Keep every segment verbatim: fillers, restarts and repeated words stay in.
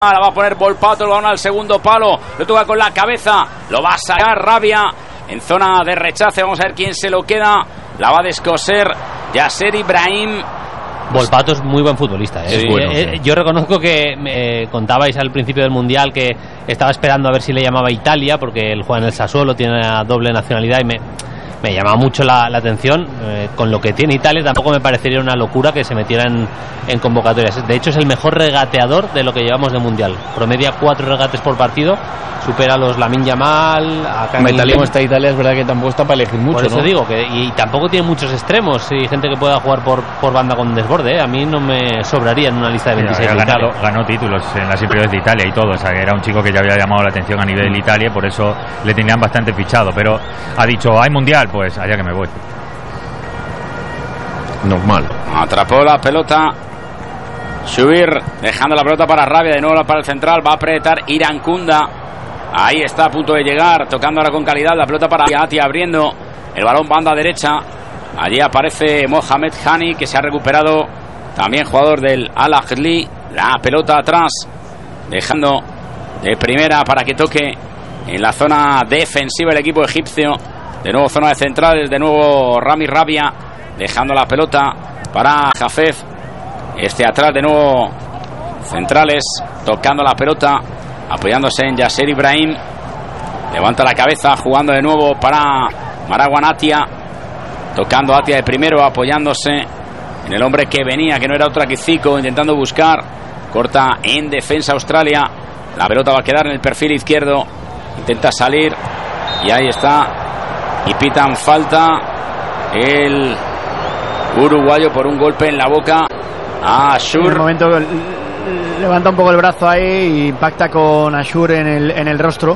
La va a poner Volpato, el balón al segundo palo, lo toca con la cabeza, lo va a sacar Rabia en zona de rechace. Vamos a ver quién se lo queda. La va a descoser Yasser Ibrahim. Volpato es muy buen futbolista, ¿eh? Sí, bueno, eh, sí. Yo reconozco que me contabais al principio del Mundial que estaba esperando a ver si le llamaba Italia, porque él juega en el Sassuolo, tiene una doble nacionalidad y me, me llamaba mucho la, la atención. Eh, con lo que tiene Italia tampoco me parecería una locura que se metiera en, en convocatorias. De hecho es el mejor regateador de lo que llevamos de Mundial. Promedia cuatro regates por partido, supera a los Lamine Yamal, a Italia, como está Italia, es verdad que tampoco está para elegir mucho. Por eso ¿no? digo que y, y tampoco tiene muchos extremos y gente que pueda jugar por, por banda con desborde, ¿eh? A mí no me sobraría en una lista de veintiséis. Sí, ganado, ganó títulos en las inferiores de Italia y todo, o sea, era un chico que ya había llamado la atención a nivel de Italia, por eso le tenían bastante fichado, pero ha dicho, hay Mundial, pues allá que me voy. Normal. Atrapó la pelota Subir, dejando la pelota para Rabia, de nuevo para el central, va a apretar Irankunda. Ahí está a punto de llegar, tocando ahora con calidad la pelota para Ati, abriendo el balón banda derecha. Allí aparece Mohamed Hani, que se ha recuperado, también jugador del Al Ahly. La pelota atrás, dejando de primera para que toque en la zona defensiva el equipo egipcio. De nuevo zona de centrales, de nuevo Rami Rabia, dejando la pelota para Jafef. Este atrás, de nuevo centrales, tocando la pelota, apoyándose en Yasser Ibrahim. Levanta la cabeza, jugando de nuevo para Marwan Atia, tocando Atia de primero, apoyándose en el hombre que venía, que no era otra que Zico, intentando buscar. Corta en defensa Australia. La pelota va a quedar en el perfil izquierdo, intenta salir y ahí está. Y pitan falta el uruguayo por un golpe en la boca a Ashur. En el momento levanta un poco el brazo ahí y impacta con Ashur en el, en el rostro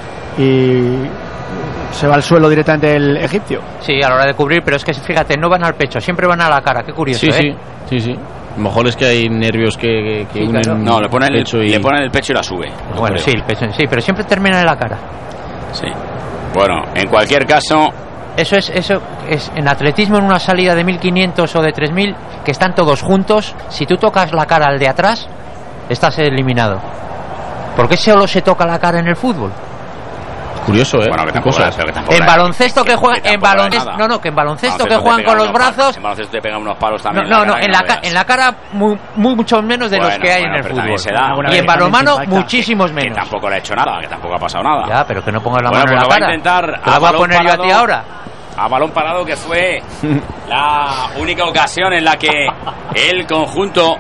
y se va al suelo directamente el egipcio. Sí, a la hora de cubrir, pero es que fíjate, no van al pecho, siempre van a la cara. Qué curioso, sí, ¿eh? Sí, sí, sí. A lo mejor es que hay nervios que, que Sí, unen claro. No, le ponen el, pecho y... le ponen el pecho y la sube. Bueno, sí, el pecho, sí, pero siempre termina en la cara. Sí. Bueno, en cualquier caso, Eso es, eso es en atletismo, en una salida de mil quinientos o de tres mil, que están todos juntos. Si tú tocas la cara al de atrás, estás eliminado. ¿Por qué solo se toca la cara en el fútbol? Curioso, ¿eh? bueno, que tampoco, Cosas. pero que tampoco En era- baloncesto que juegan, que en tampoco era baloncesto, nada. no, no, que en baloncesto que Baloncesto juegan te con pegan los unos palos, brazos. En baloncesto te pegan unos palos No, también. no, no, que en la, no ca- veas. en la cara muy, muy muchos menos de los Bueno, que hay bueno, en el pero fútbol. también se da. Alguna Y vez en también balonmano se impacta. muchísimos Que menos. tampoco le ha hecho nada, que tampoco ha pasado nada. Ya, pero que no pongas la Bueno, mano pues en lo la va a cara. intentar Te a la voy a balón poner yo a ti parado. ahora. A balón parado, que fue la única ocasión en la que el conjunto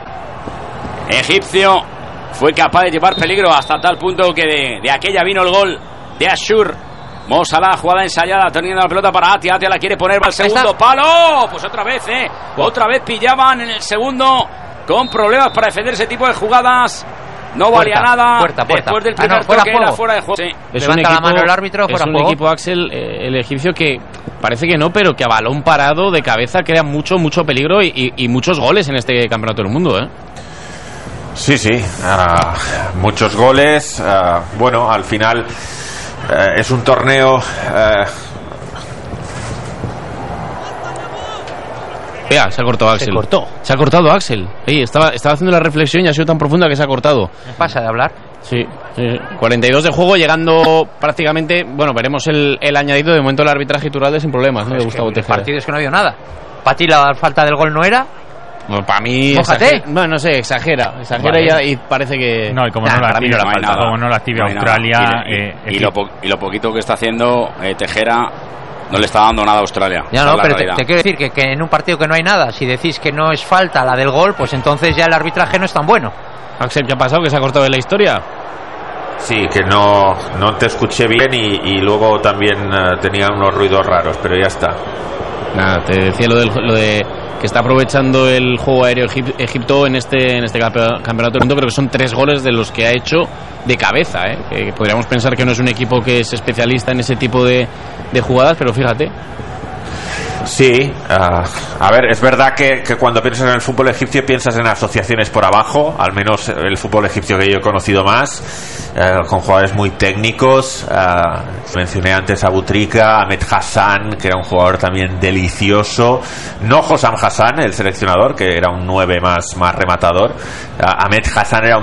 egipcio fue capaz de llevar peligro, hasta tal punto que de, de aquella vino el gol de Ashur. Mo Salah, jugada ensayada, teniendo la pelota para Atia. Atia la quiere poner, va al segundo palo. Pues otra vez, eh. Otra vez pillaban en el segundo, con problemas para defender ese tipo de jugadas. No valía Puerta, nada. puerta, puerta. Después del Ah, primer no, fuera toque juego. era fuera de juego. Sí. Es Levanta un la equipo, mano el árbitro, fuera es un juego. equipo, Axel, eh, el egipcio, que parece que no, pero que a balón parado de cabeza crea mucho, mucho peligro y, y, y muchos goles en este campeonato del mundo, ¿eh? Sí, sí, uh, muchos goles. Uh, bueno, al final uh, es un torneo. Uh, Vea, se ha cortado Axel. Se cortó. Se ha cortado Axel. Ey, estaba, estaba haciendo la reflexión y ha sido tan profunda que se ha cortado. Me pasa de hablar. Sí, sí, sí. cuarenta y dos de juego, llegando prácticamente. Bueno, veremos el, el añadido. De momento el arbitraje Iturralde sin problemas, ¿no? De Es que Gustavo el Tejera. partido es que no ha habido nada. Para ti la falta del gol no era. Bueno, para mí. Mójate. exagera- Bueno, no sé, exagera. Exagera Vale. y, ya- y parece que. No, y como Nah, no la para mí no active, la No hay falta. nada. como no la active No hay Australia, nada. Y, eh, y es lo que- po- y lo poquito que está haciendo eh, Tejera no le está dando nada a Australia. Ya Esa no, es la pero te, realidad. te quiero decir que, que en un partido que no hay nada, si decís que no es falta la del gol, pues entonces ya el arbitraje no es tan bueno. Axel, ¿qué ha pasado? ¿Que se ha cortado en la historia? sí, que no, no te escuché bien y, y luego también uh, tenía unos ruidos raros, pero ya está. Nada, te decía lo, del, lo de que está aprovechando el juego aéreo Egip- Egipto en este en este campe- campeonato del mundo. Creo que son tres goles de los que ha hecho de cabeza, ¿eh? Que podríamos pensar que no es un equipo que es especialista en ese tipo de, de jugadas, pero fíjate. Sí, uh, a ver, es verdad que, que cuando piensas en el fútbol egipcio piensas en asociaciones por abajo, al menos el fútbol egipcio que yo he conocido más, uh, con jugadores muy técnicos. Uh, mencioné antes a Butrika, Ahmed Hassan, que era un jugador también delicioso. No Hossam Hassan, el seleccionador, que era un nueve más, más rematador. Uh, Ahmed Hassan era un